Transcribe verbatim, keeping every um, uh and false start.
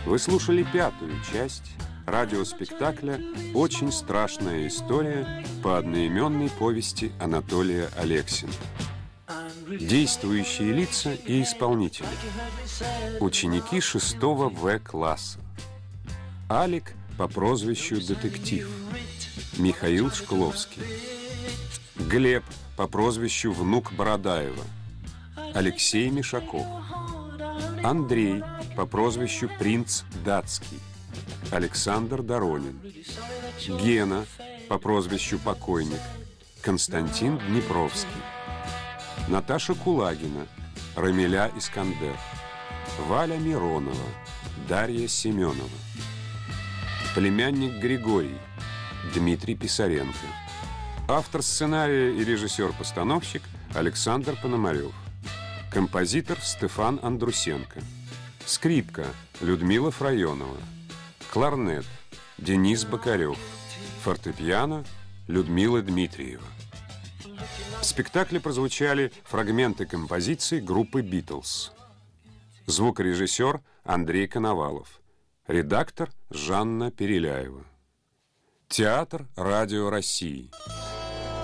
Вы слушали пятую часть радиоспектакля «Очень страшная история» по одноименной повести Анатолия Алексина. Действующие лица и исполнители. Ученики шестого В класса. Алик по прозвищу Детектив. Михаил Шкловский. Глеб по прозвищу Внук Бородаева. Алексей Мишаков. Андрей по прозвищу Принц Датский. Александр Доронин. Гена по прозвищу Покойник. Константин Днепровский. Наташа Кулагина. Рамиля Искандер. Валя Миронова. Дарья Семенова. Племянник Григорий. Дмитрий Писаренко. Автор сценария и режиссер-постановщик Александр Пономарев. Композитор Стефан Андрусенко. Скрипка Людмила Фрайонова. Кларнет Денис Бокарев. Фортепиано Людмила Дмитриева. В спектакле прозвучали фрагменты композиций группы «Битлз». Звукорежиссер Андрей Коновалов. Редактор Жанна Переляева. Театр Радио России.